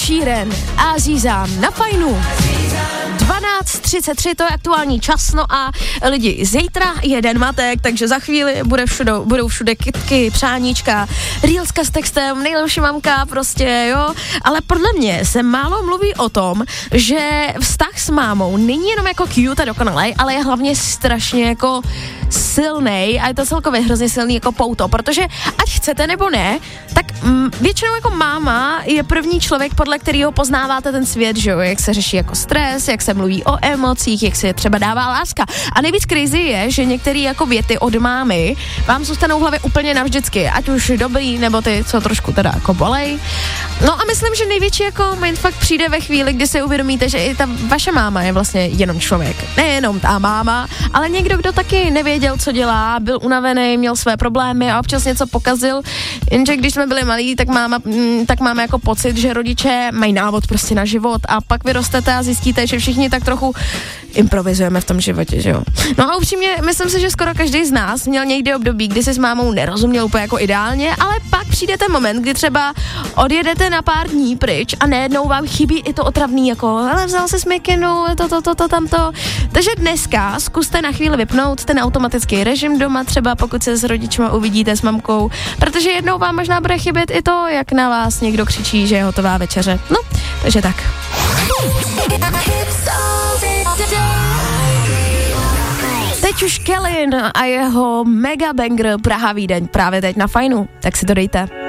Sheeran a Aziza na Fajnu. 12:33, to je aktuální čas, no a lidi, zítra je den matek, takže za chvíli budou všude kytky, přáníčka, reelska s textem, nejlepší mamka, prostě, jo, ale podle mě se málo mluví o tom, že vztah s mámou není jenom jako cute a dokonalej, ale je hlavně strašně jako silnej a je to celkově hrozně silný jako pouto, protože ať chcete nebo ne, tak většinou jako máma je první člověk, podle kterého poznáváte ten svět, že jo, jak se řeší jako stres, jak se mluví o emocích, jak se třeba dává láska. A nejvíc crazy je, že některé jako věty od mámy vám zůstanou v hlavě úplně navždycky, ať už dobrý, nebo ty, co trošku teda jako bolej. No a myslím, že největší jako mindfuck přijde ve chvíli, kdy si uvědomíte, že i ta vaše máma je vlastně jenom člověk. Nejenom ta máma, ale někdo, kdo taky nevěděl, co dělá, byl unavený, měl své problémy a občas něco pokazil. Jenže když jsme byli malí, tak máme jako pocit, že rodiče mají návod prostě na život a pak vyrostete a zjistíte, že všichni tak trochu improvizujeme v tom životě, že jo. No a upřímně, myslím si, že skoro každý z nás měl někdy období, kdy si s mámou nerozuměl úplně jako ideálně, ale pak přijde ten moment, kdy třeba odjedete na pár dní pryč a najednou vám chybí i to otravný, jako ale vzal se smykinu, tamto. Takže dneska zkuste na chvíli vypnout ten automatický režim doma, třeba pokud se s rodičima uvidíte s mamkou, protože jednou vám možná bude chybět i to, jak na vás někdo křičí, že je hotová večeře. No, takže tak. Teď už Kellyn a jeho mega banger Praha Vídeň právě teď na Fajnu, tak si to dejte.